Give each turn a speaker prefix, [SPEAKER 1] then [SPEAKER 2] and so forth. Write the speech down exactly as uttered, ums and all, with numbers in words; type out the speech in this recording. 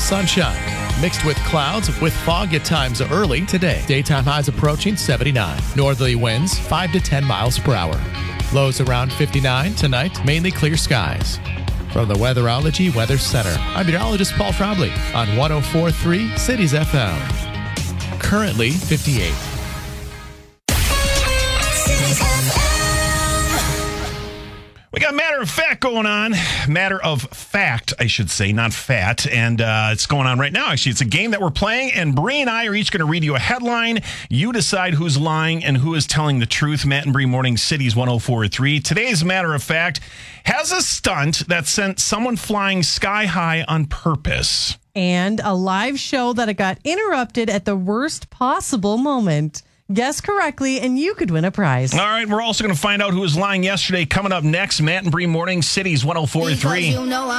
[SPEAKER 1] sunshine, mixed with clouds with fog at times early today. Daytime highs approaching seventy-nine. Northerly winds five to ten miles per hour. Lows around fifty-nine tonight, mainly clear skies. From the Weatherology Weather Center, I'm meteorologist Paul Trombley on one oh four point three Cities F M. Currently fifty-eight.
[SPEAKER 2] We got Matter of Fact going on. Matter of Fact, I should say, not fat. And uh, it's going on right now, actually. It's a game that we're playing, and Bree and I are each going to read you a headline. You decide who's lying and who is telling the truth. Matt and Bree Morning Cities one oh four point three. Today's Matter of Fact has a stunt that sent someone flying sky high on purpose.
[SPEAKER 3] And a live show that got interrupted at the worst possible moment. Guess correctly, and you could win a prize.
[SPEAKER 2] All right, we're also going to find out who was lying yesterday. Coming up next, Matt and Bree Morning Cities one oh four point three.